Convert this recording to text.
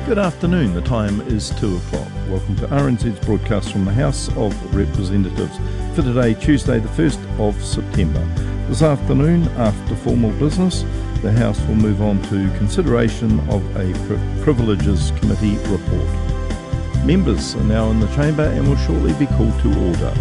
Good afternoon, the time is 2 o'clock. Welcome to RNZ's broadcast from the House of Representatives for today, Tuesday the 1st of September. This afternoon, after formal business, the House will move on to consideration of a Privileges Committee report. Members are now in the chamber and will shortly be called to order.